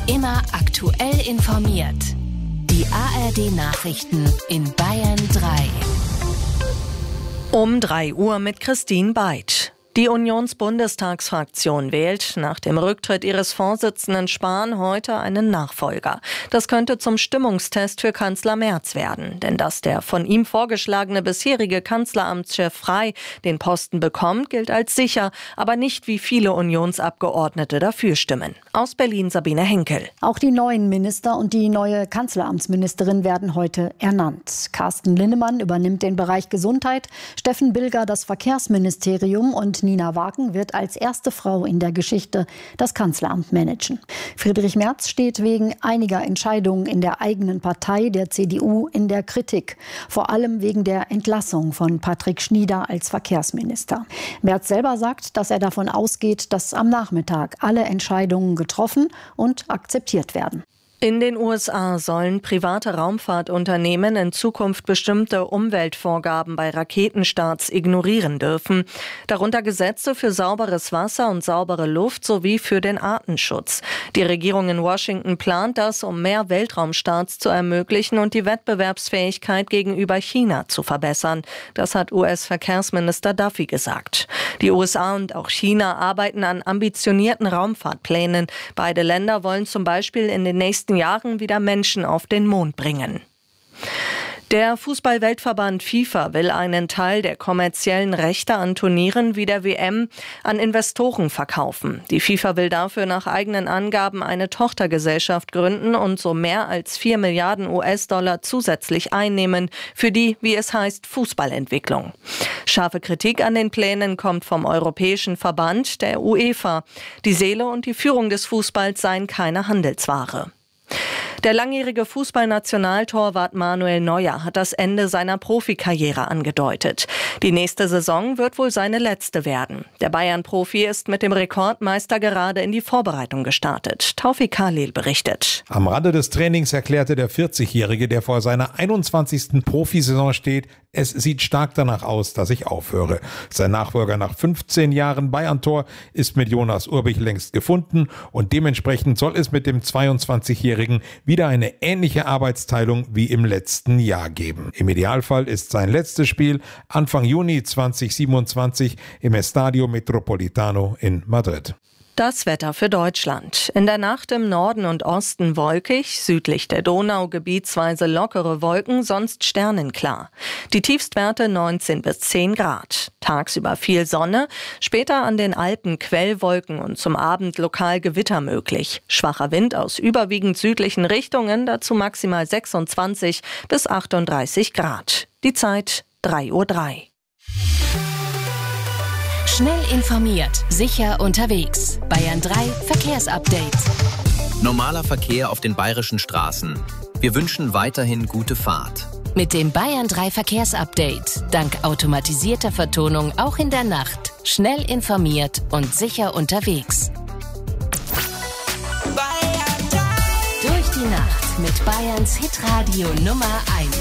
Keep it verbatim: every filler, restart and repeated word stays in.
Immer aktuell informiert. Die A R D-Nachrichten in Bayern drei. Um drei Uhr mit Christine Beitsch. Die Unionsbundestagsfraktion wählt nach dem Rücktritt ihres Vorsitzenden Spahn heute einen Nachfolger. Das könnte zum Stimmungstest für Kanzler Merz werden. Denn dass der von ihm vorgeschlagene bisherige Kanzleramtschef Frey den Posten bekommt, gilt als sicher, aber nicht wie viele Unionsabgeordnete dafür stimmen. Aus Berlin Sabine Henkel. Auch die neuen Minister und die neue Kanzleramtsministerin werden heute ernannt. Carsten Linnemann übernimmt den Bereich Gesundheit, Steffen Bilger das Verkehrsministerium und Nina Wagen wird als erste Frau in der Geschichte das Kanzleramt managen. Friedrich Merz steht wegen einiger Entscheidungen in der eigenen Partei, der C D U, in der Kritik. Vor allem wegen der Entlassung von Patrick Schnieder als Verkehrsminister. Merz selber sagt, dass er davon ausgeht, dass am Nachmittag alle Entscheidungen getroffen und akzeptiert werden. In den U S A sollen private Raumfahrtunternehmen in Zukunft bestimmte Umweltvorgaben bei Raketenstarts ignorieren dürfen, darunter Gesetze für sauberes Wasser und saubere Luft sowie für den Artenschutz. Die Regierung in Washington plant das, um mehr Weltraumstarts zu ermöglichen und die Wettbewerbsfähigkeit gegenüber China zu verbessern. Das hat U S-Verkehrsminister Duffy gesagt. Die U S A und auch China arbeiten an ambitionierten Raumfahrtplänen. Beide Länder wollen zum Beispiel in den nächsten Jahren wieder Menschen auf den Mond bringen. Der Fußball-Weltverband FIFA will einen Teil der kommerziellen Rechte an Turnieren wie der W M an Investoren verkaufen. Die FIFA will dafür nach eigenen Angaben eine Tochtergesellschaft gründen und so mehr als vier Milliarden U S-Dollar zusätzlich einnehmen für die, wie es heißt, Fußballentwicklung. Scharfe Kritik an den Plänen kommt vom Europäischen Verband, der UEFA. Die Seele und die Führung des Fußballs seien keine Handelsware. Der langjährige Fußballnationaltorwart Manuel Neuer hat das Ende seiner Profikarriere angedeutet. Die nächste Saison wird wohl seine letzte werden. Der Bayern-Profi ist mit dem Rekordmeister gerade in die Vorbereitung gestartet. Taufik Khalil berichtet. Am Rande des Trainings erklärte der vierzigjährige, der vor seiner einundzwanzigsten Profisaison steht, es sieht stark danach aus, dass ich aufhöre. Sein Nachfolger nach fünfzehn Jahren Bayern-Tor ist mit Jonas Urbich längst gefunden und dementsprechend soll es mit dem zweiundzwanzigjährigen wieder eine ähnliche Arbeitsteilung wie im letzten Jahr geben. Im Idealfall ist sein letztes Spiel Anfang Juni zweitausendsiebenundzwanzig im Estadio Metropolitano in Madrid. Das Wetter für Deutschland. In der Nacht im Norden und Osten wolkig, südlich der Donau gebietsweise lockere Wolken, sonst sternenklar. Die Tiefstwerte neunzehn bis zehn Grad. Tagsüber viel Sonne, später an den Alpen Quellwolken und zum Abend lokal Gewitter möglich. Schwacher Wind aus überwiegend südlichen Richtungen, dazu maximal sechsundzwanzig bis achtunddreißig Grad. Die Zeit drei Uhr drei. Schnell informiert, sicher unterwegs. Bayern drei Verkehrsupdate. Normaler Verkehr auf den bayerischen Straßen. Wir wünschen weiterhin gute Fahrt. Mit dem Bayern drei Verkehrsupdate. Dank automatisierter Vertonung auch in der Nacht. Schnell informiert und sicher unterwegs. Durch die Nacht mit Bayerns Hitradio Nummer eins.